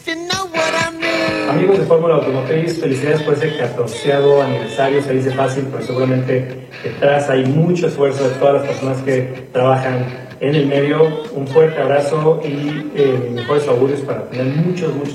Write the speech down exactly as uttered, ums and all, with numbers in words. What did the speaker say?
Amigos de Fórmula Automotriz, felicidades por ese catorceavo aniversario. Se dice fácil, pero seguramente detrás hay mucho esfuerzo de todas las personas que trabajan en el medio. Un fuerte abrazo y eh, mejores augurios para tener muchos, muchos